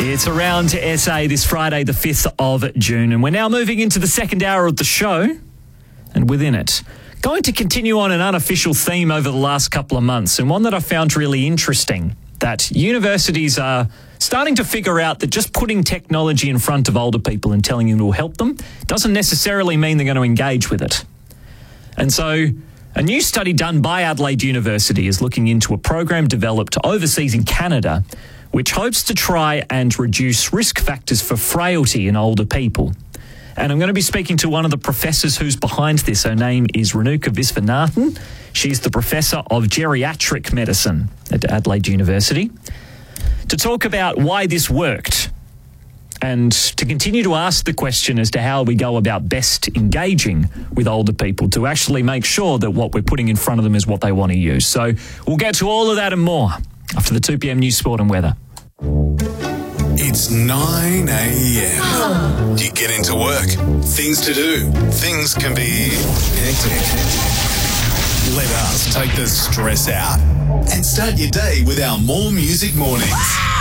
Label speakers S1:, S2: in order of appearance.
S1: It's Around SA this Friday, the 5th of June, and we're now moving into the second hour of the show, and within it, going to continue on an unofficial theme over the last couple of months, and one that I found really interesting, that universities are starting to figure out that just putting technology in front of older people and telling them it will help them doesn't necessarily mean they're going to engage with it. And so a new study done by Adelaide University is looking into a program developed overseas in Canada which hopes to try and reduce risk factors for frailty in older people. And I'm going to be speaking to one of the professors who's behind this. Her name is Renuka Visvanathan. She's the Professor of Geriatric Medicine at Adelaide University, to talk about why this worked and to continue to ask the question as to how we go about best engaging with older people to actually make sure that what we're putting in front of them is what they want to use. So we'll get to all of that and more after the 2 p.m. news, sport and weather.
S2: It's 9 a.m. You get into work. Things to do. Things can be hectic. Let us take the stress out and start your day with our More Music Mornings.